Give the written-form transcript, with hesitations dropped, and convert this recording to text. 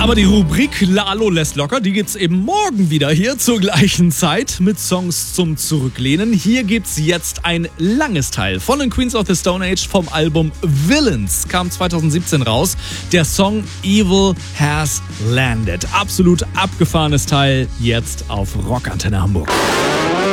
Aber die Rubrik Lalo lässt locker, die gibt's eben morgen wieder hier zur gleichen Zeit mit Songs zum Zurücklehnen. Hier gibt's jetzt ein langes Teil von den Queens of the Stone Age vom Album Villains. Kam 2017 raus. Der Song Evil Has Landed. Absolut abgefahrenes Teil jetzt auf Rockantenne Hamburg.